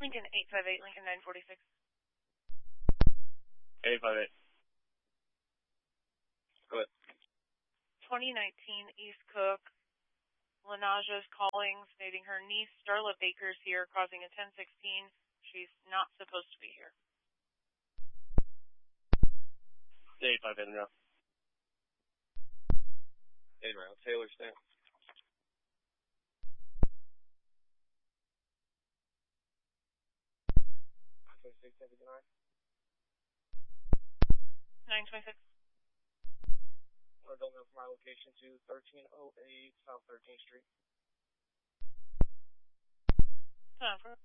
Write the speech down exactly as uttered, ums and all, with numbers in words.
Lincoln eight five eight, Lincoln nine forty-six. eight five eight. Go ahead. twenty nineteen East Cook. Lanaja's calling, stating her niece, Starla Baker's here, causing a ten sixteen. She's not supposed to be here. eight five eight now. eight round. Taylor Stamp. twenty-six seventy-nine. nine twenty-six. Or don't know from my location to thirteen oh eight South thirteenth Street. Ten for